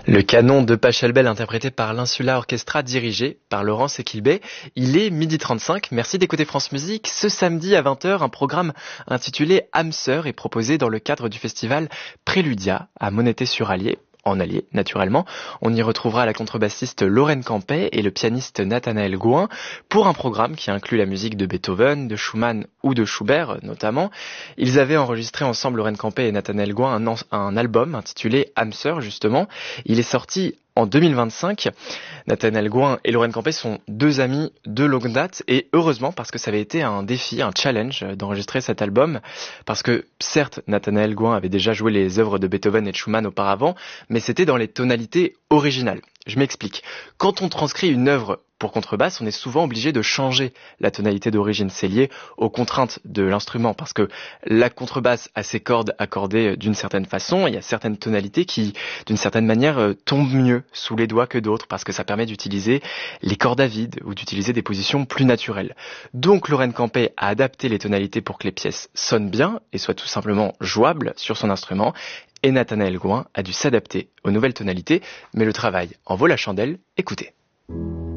Le canon de Pachelbel interprété par l'Insula Orchestra dirigé par Laurence Equilbé. Il est 12h35, merci d'écouter France Musique. Ce samedi à 20h, un programme intitulé Âme sœur est proposé dans le cadre du festival Préludia à Monété-sur-Allier. En Allier, naturellement. On y retrouvera la contrebassiste Lorraine Campet et le pianiste Nathanaël Gouin pour un programme qui inclut la musique de Beethoven, de Schumann ou de Schubert notamment. Ils avaient enregistré ensemble, Lorraine Campet et Nathanaël Gouin, un album intitulé Âme sœur justement. Il est sorti en 2025. Nathanaël Gouin et Lorraine Campet sont deux amis de longue date et heureusement parce que ça avait été un défi, un challenge d'enregistrer cet album parce que certes Nathanaël Gouin avait déjà joué les œuvres de Beethoven et de Schumann auparavant mais c'était dans les tonalités originales. Je m'explique. Quand on transcrit une œuvre pour contrebasse, on est souvent obligé de changer la tonalité d'origine. C'est lié aux contraintes de l'instrument parce que la contrebasse a ses cordes accordées d'une certaine façon. Il y a certaines tonalités qui, d'une certaine manière, tombent mieux sous les doigts que d'autres parce que ça permet d'utiliser les cordes à vide ou d'utiliser des positions plus naturelles. Donc Lorraine Campet a adapté les tonalités pour que les pièces sonnent bien et soient tout simplement jouables sur son instrument. Et Nathanaël Gouin a dû s'adapter aux nouvelles tonalités, mais le travail en vaut la chandelle. Écoutez.